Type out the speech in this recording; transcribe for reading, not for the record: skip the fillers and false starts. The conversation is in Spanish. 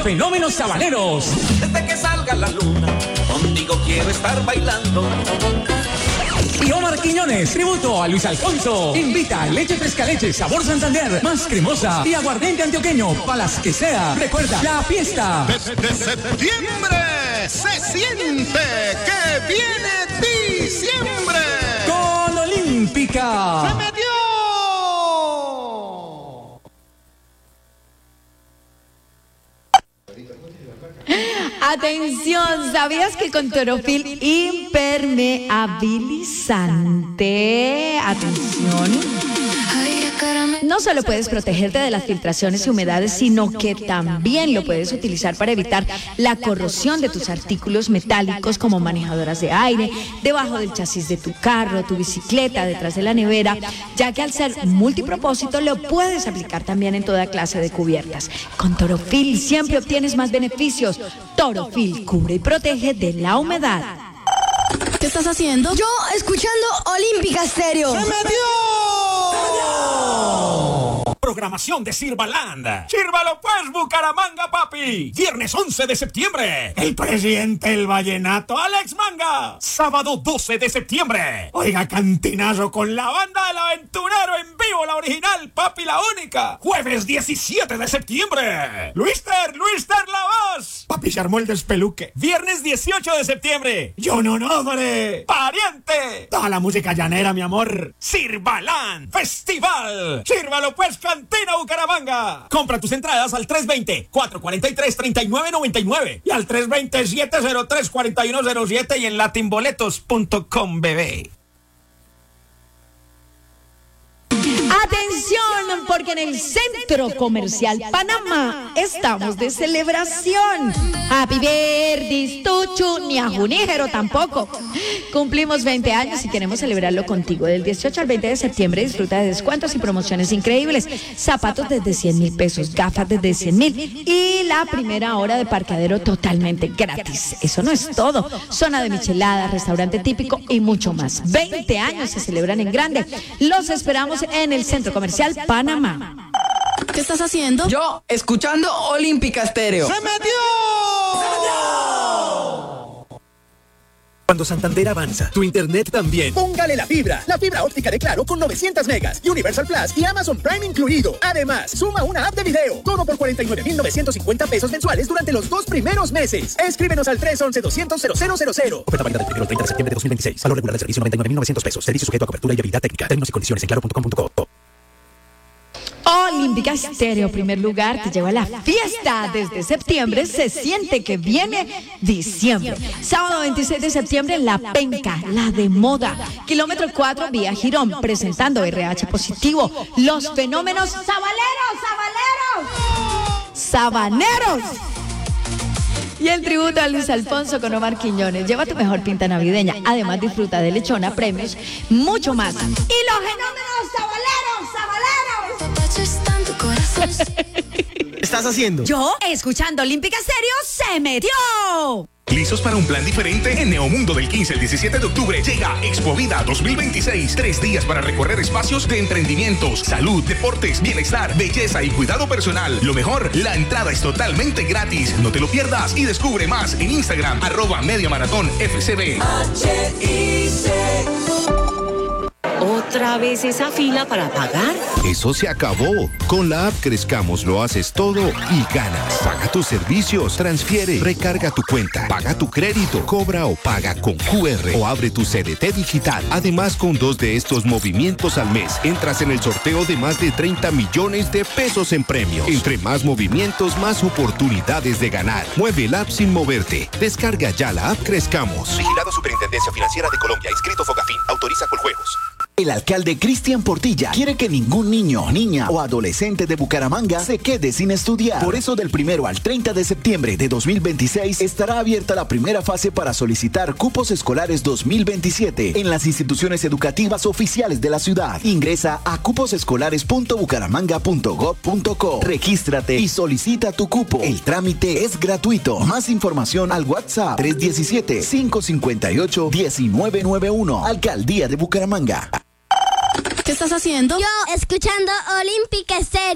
fenómenos sabaneros. Desde que salga la luna, contigo quiero estar bailando. Y Omar Quiñones, tributo a Luis Alfonso. Invita leche fresca leche, sabor Santander, más cremosa y aguardiente antioqueño, para las que sea. Recuerda, la fiesta. Desde septiembre se siente que viene diciembre. Con Olímpica. ¡Se metió! Atención, ¿sabías que con Torofil impermeabilizante, atención, no solo puedes protegerte de las filtraciones y humedades, sino que también lo puedes utilizar para evitar la corrosión de tus artículos metálicos como manejadoras de aire, debajo del chasis de tu carro, tu bicicleta, detrás de la nevera, ya que al ser multipropósito lo puedes aplicar también en toda clase de cubiertas. Con Torofil siempre obtienes más beneficios. Torofil cubre y protege de la humedad. ¿Qué estás haciendo? Yo escuchando Olímpica Stereo. ¡Se metió! Programación de Sirvaland. Sírvalo pues, Bucaramanga, papi. Viernes 11 de septiembre. El presidente del vallenato, Alex Manga. Sábado 12 de septiembre. Oiga, cantinazo con la banda del aventurero en vivo, la original, papi, la única. Jueves 17 de septiembre. Luister la voz. Papi, se armó el despeluque. Viernes 18 de septiembre. Yo no, hombre. Pariente. Toda la música llanera, mi amor. Sirvaland Festival. Sírvalo pues, Cantina Bucaramanga. Compra tus entradas al 320-443-3999 y al 320-703-4107 y en latinboletos.com, bebé. Atención, porque en el Centro Comercial Panamá estamos de celebración. Happy birthday, tuchu, ni a Juníjero tampoco. Cumplimos 20 años y queremos celebrarlo contigo. Del 18 al 20 de septiembre disfruta de descuentos y promociones increíbles. Zapatos desde 100,000 pesos, gafas desde 100,000 y la primera hora de parqueadero totalmente gratis. Eso no es todo. Zona de micheladas, restaurante típico y mucho más. 20 años se celebran en grande. Los esperamos en el Centro Comercial Panamá. ¿Qué estás haciendo? Yo escuchando Olímpica Stereo. ¡Se metió! Cuando Santander avanza, tu internet también. Póngale la fibra óptica de Claro con 900 megas, Universal Plus y Amazon Prime incluido. Además, suma una app de video. Todo por 49,950 pesos mensuales durante los 2 primeros meses. Escríbenos al 311-200-0000. Oferta válida del 1 al 30 de septiembre de 2026. Valor regular del servicio 99,900 pesos. Servicio sujeto a cobertura y habilidad técnica. Términos y condiciones en claro.com.co. Olímpica Stereo, primer lugar, te lleva a la fiesta. Desde septiembre se siente que viene diciembre. Sábado 26 de septiembre, La Penca, la de moda. Kilómetro 4, vía Girón, presentando RH positivo. Los fenómenos sabaneros. Y el tributo a Luis Alfonso con Omar Quiñones. Lleva tu mejor pinta navideña. Además, disfruta de lechona, premios, mucho más. Y los fenómenos ¿Qué estás haciendo? Yo, escuchando Olímpica Stereo, se metió. ¿Listos para un plan diferente? En Neomundo del 15 al 17 de octubre llega Expo Vida 2026. 3 días para recorrer espacios de emprendimientos, salud, deportes, bienestar, belleza y cuidado personal. Lo mejor, la entrada es totalmente gratis. No te lo pierdas y descubre más en Instagram, @mediamaratonfcb. ¿Otra vez esa fila para pagar? Eso se acabó. Con la app Crezcamos lo haces todo y ganas. Paga tus servicios, transfiere, recarga tu cuenta, paga tu crédito, cobra o paga con QR o abre tu CDT digital. Además, con 2 de estos movimientos al mes, entras en el sorteo de más de 30 millones de pesos en premios. Entre más movimientos, más oportunidades de ganar. Mueve el app sin moverte. Descarga ya la app Crezcamos. Vigilado Superintendencia Financiera de Colombia. Inscrito Fogafín. Autoriza Coljuegos. El alcalde Cristian Portilla quiere que ningún niño, niña o adolescente de Bucaramanga se quede sin estudiar. Por eso, del 1 al 30 de septiembre de 2026 estará abierta la primera fase para solicitar cupos escolares 2027 en las instituciones educativas oficiales de la ciudad. Ingresa a cuposescolares.bucaramanga.gov.co. Regístrate y solicita tu cupo. El trámite es gratuito. Más información al WhatsApp 317-558-1991. Alcaldía de Bucaramanga. ¿Qué estás haciendo? Yo escuchando Olímpica Stereo.